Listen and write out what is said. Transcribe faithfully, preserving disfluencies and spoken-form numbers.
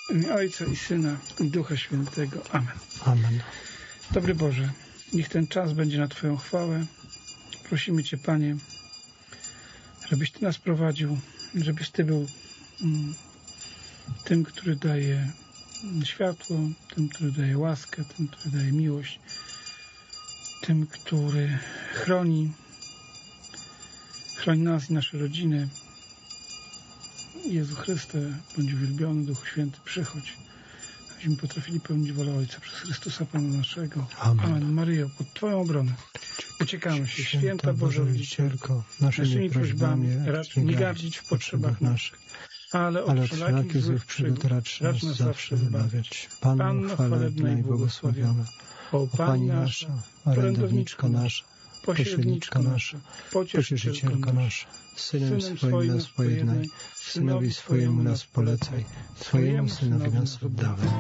W imię Ojca i Syna i Ducha Świętego. Amen. Amen. Dobry Boże, niech ten czas będzie na Twoją chwałę. Prosimy Cię, Panie, żebyś Ty nas prowadził, żebyś Ty był mm, tym, który daje światło, tym, który daje łaskę, tym, który daje miłość, tym, który chroni, chroni nas i nasze rodziny. Jezu Chryste, bądź uwielbiony, Duchu Święty, przychodź, abyśmy potrafili pełnić wolę Ojca przez Chrystusa Pana naszego. Amen. Amen. Maryjo, pod Twoją obronę uciekamy się. Święta Boża Rodzicielko, naszymi prośbami racz nie gardzić w potrzebach naszych, ale od ale wszelakich złych przygód racz racz nas zawsze wybawiać. Panno chwalebna i błogosławiona, o Pani nasza, orędowniczko nasza, pośredniczko nasza, pocieszycielko nasza, Synem swoim nas pojednaj, Synowi swojemu nas polecaj, Twojemu Synowi nas oddawaj.